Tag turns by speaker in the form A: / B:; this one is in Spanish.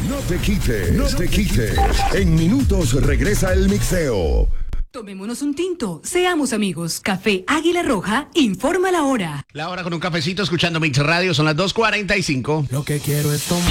A: No te quites, no te quites. En minutos regresa el mixeo.
B: Tomémonos un tinto, seamos amigos. Café Águila Roja, informa la hora.
C: La hora con un cafecito escuchando Mix Radio, son las 2:45.
D: Lo que quiero es tomar.